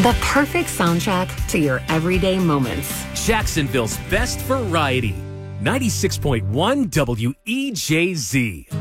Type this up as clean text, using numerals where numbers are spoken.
The perfect soundtrack to your everyday moments. Jacksonville's best variety. 96.1 WEJZ.